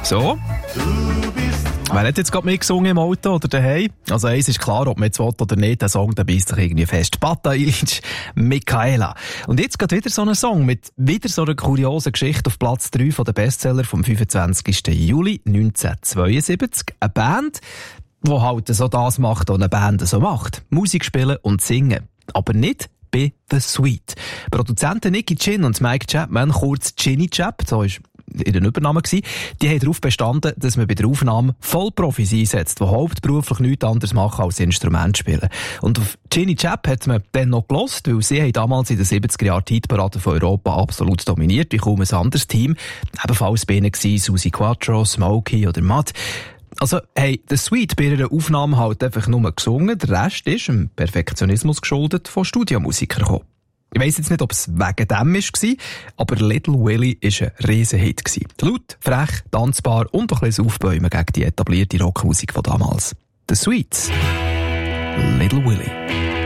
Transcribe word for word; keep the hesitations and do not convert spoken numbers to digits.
So. Wer hat jetzt gerade mitgesungen im Auto oder daheim? Also eins ist klar, ob man jetzt will oder nicht, der Song, der beißt sich irgendwie fest. Bata Ilic, Michaela. Und jetzt geht wieder so ein Song mit wieder so einer kuriosen Geschichte auf Platz drei von den Bestseller vom fünfundzwanzigsten Juli neunzehnhundertzweiundsiebzig. Eine Band, die halt so das macht, was eine Band so macht. Musik spielen und singen. Aber nicht bei The Sweet. Produzenten Nicky Chin und Mike Chapman, kurz Ginny Chap, so ist ihren Übernahme gewesen, die haben darauf bestanden, dass man bei der Aufnahme Vollprofis einsetzt, die hauptberuflich nichts anderes machen als Instrument spielen. Und auf Ginny Chap hat man dann noch gelost, weil sie haben damals in den siebziger Jahren die Hitparade von Europa absolut dominiert, wie kaum ein anderes Team. Ebenfalls bei ihnen waren Susi Quattro, Smokey oder Matt. Also, hey, The Sweet bei ihrer Aufnahme halt einfach nur gesungen, der Rest ist dem Perfektionismus geschuldet von Studiomusikern gekommen. Ich weiss jetzt nicht, ob es wegen dem war, aber Little Willie war ein Riesenhit. Laut, frech, tanzbar und ein bisschen Aufbäumen gegen die etablierte Rockmusik von damals. The Sweets. Little Willie.